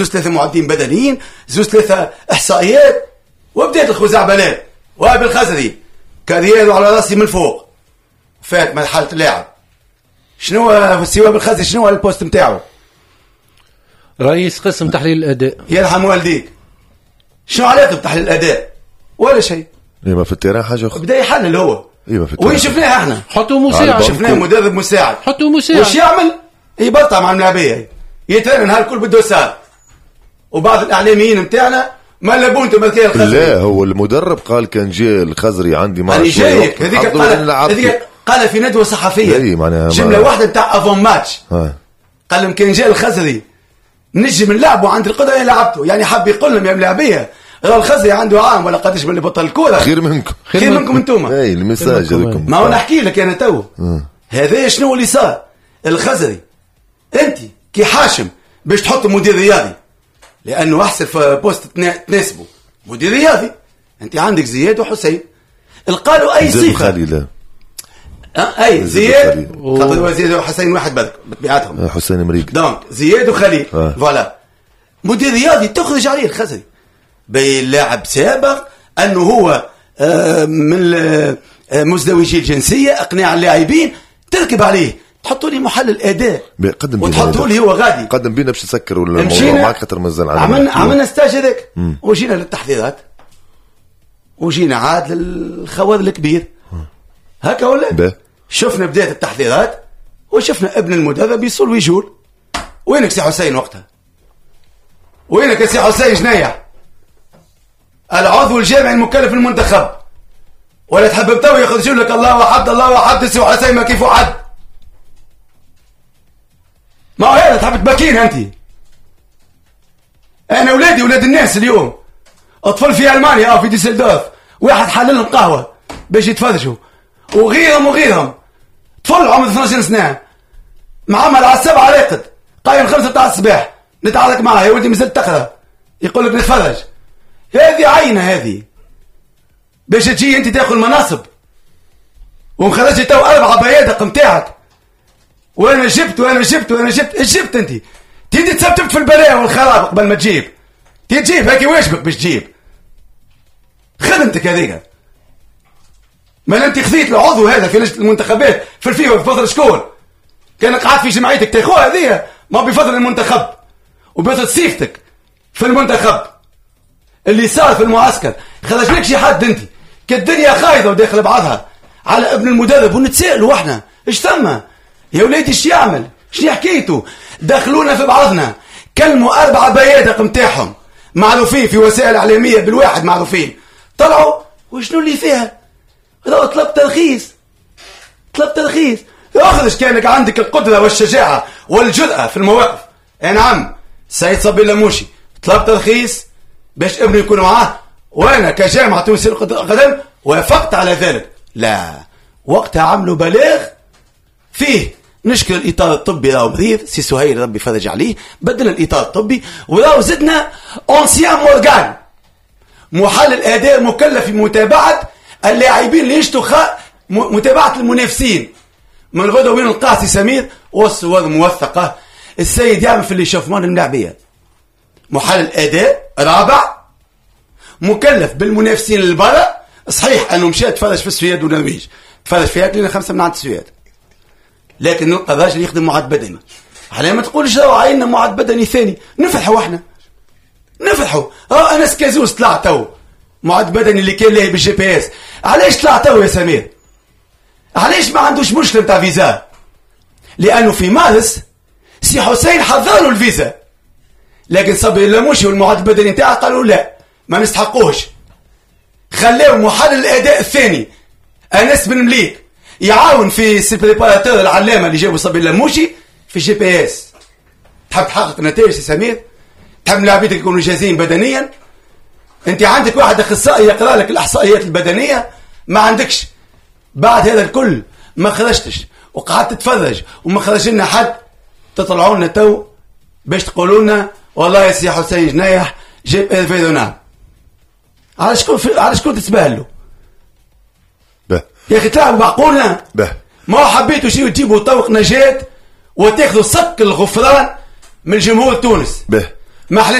3 معدين بدنيين، 3 احصائيات، وبدات الخزعبلات. وابي الخزري كارير على راسي من فوق، فات مرحله اللاعب. شنو سوى بالخزري؟ شنو البوست نتاعو؟ رئيس قسم تحليل الاداء. يرحم والديك. شنو علاقه بتحليل الاداء؟ ولا شيء. ما في التيران حاجه اخرى. بدا يحلل هو. وين شفناه احنا؟ حطوا مساعد. شفناه مدرب مساعد. حطوا مساعد. وش يعمل؟ يبرطع مع الملاعبيه، يترن نهار الكل بده سار. وبعض الاعلاميين نتاعنا ما لبونتو مكان الخزري. لا هو المدرب قال كان جاء الخزري عندي مع هذيك قال في ندوه صحفيه جمله واحده نتاع افون ماتش. قال لهم كان جاء الخزري نجم نلعبه عند القدره لعبته، يعني حب يقول لهم يا ملاعبيه الخزري عنده عام ولا قداش من اللي بطل الكوره، خير منكم انتم. اي المساج هذاكم. ما هو نحكي لك انا تو هذا شنو اللي صار. الخزري انت كي حاشم باش تحط مدير رياضي، لانه احسن في بوست تناسبه مدير رياضي. انت عندك زياد وحسين، القالوا اي صفه اي زياد خاطر زياد وحسين واحد بدك بطبيعتهم، حسين مريق دونك زياد وخليل فوالا. مدير رياضي تخرج عليه الخزري باللاعب سابق انه هو من مزدوجي الجنسيه، اقناع اللاعبين، تركب عليه تحطوا لي محلل اداء وتحطوا لي هو غادي قدم بينا باش نسكر ولا الموضوع معك خاطر مازال عملنا ستاج هذاك وجينا للتحضيرات وجينا عاد للخوض الكبير هكا ولا شفنا بدايه التحضيرات وشفنا ابن المدرب يصل ويجول. وينك سي حسين وقتها؟ وينك يا سي حسين جنايح العضو الجامعي المكلف المنتخب؟ ولا تحب تو يخرجوا لك الله احد الله احد سي حسين ما كيف حد؟ ما هو هذا تحب تبكين انت. انا ولادي ولاد الناس اليوم اطفال في المانيا في ديسلدورف واحد حللهم قهوه باش يتفرجوا وغيرهم طفل عمره 12 سنه معمل على 7 راقد قايم 5 تاع الصباح نتعارك معاه يا ولدي مازلت تقرا يقول لك نتفرج. هذه عينه هذه باش تجي انت تاخذ مناصب ومخرجت تو 4 بيادق نتاعك وانا جبت ايش جبت انت؟ تيجي تسبتبت في البلاء والخراب قبل ما تجيب تجيب هاكي واجبك باش تجيب خدمتك هذيك. ما انت خذيت العضو هذا في لجنه المنتخبات في الفيفا بفضل شكون؟ كان قاعد في جمعيتك تاخوها هذه ما بفضل المنتخب وبفضل صيفتك في المنتخب. اللي صار في المعسكر خرج شي حد انت كالدنيا خايضه وداخل بعضها على ابن المدرب ونتسائلوا احنا ايش ثم يا وليدي ايش يعمل؟ شنو حكيته؟ دخلونا في بعضنا كلموا 4 بيادق نتاعهم معروفين في وسائل اعلاميه بالواحد معروفين طلعوا وشنو اللي فيها؟ طلب ترخيص اخرج كانك عندك القدره والشجاعه والجرأه في المواقف. نعم سيد صبي اللموشي طلب ترخيص باش ابني يكون معاه وانا كجامعه تونسيه القدم وافقت على ذلك. لا وقتها عملوا بلاغ فيه نشكر الاطار الطبي راهو مريض سي سهيل ربي فرج عليه بدلنا الاطار الطبي وراهو زدنا اونسيان مورغان محلل اداء مكلف بمتابعه اللاعبين اللي يشتوا متابعه المنافسين من غدا وين القاسي سمير والصور موثقه. السيد يعمل في اللي يشوف مان الملاعبيه محلل اداء رابع مكلف بالمنافسين البرا. صحيح انه مشى تفرج في السويد والنرويج تفرج فيها كلنا 5 من عند السويد لكن نلقى الراجل يخدم معد بدني. على ما تقولش راهو عيننا معد بدني ثاني نفرحوا احنا نفرحوا. انا سكازوس طلع تو معد بدني اللي كان له بالجي بي اس. علاش طلع تو يا سمير؟ علاش ما عندوش مشكله تاع فيزا؟ لانه في مارس سي حسين حضر له الفيزا لكن صبري اللموشي والمعد البدني نتاعه قالوا لا ما نستحقوش. خلاو محلل الاداء الثاني انس بن مليك يعاون في البريباراتور العلامه اللي جابوا صبري اللموشي في جي بي اس. تحب تحقق نتائج يا سمير؟ تحب لاعبيتك يكونوا جاهزين بدنيا؟ انت عندك واحد اخصائي يقرا لك الاحصائيات البدنيه ما عندكش. بعد هذا الكل ما خرجتش وقعدت تتفرج وما خرج لنا حد تطلعوا لنا تو باش تقولوا لنا والله يا سي حسين جنايح جيب فيدونا. على شكون تتسبهل له؟ يا اخي تلعبوا معقولنا؟ ما حبيتوا شيء تجيبوا طوق نجاة وتاخذوا صك الغفران من جمهور تونس ما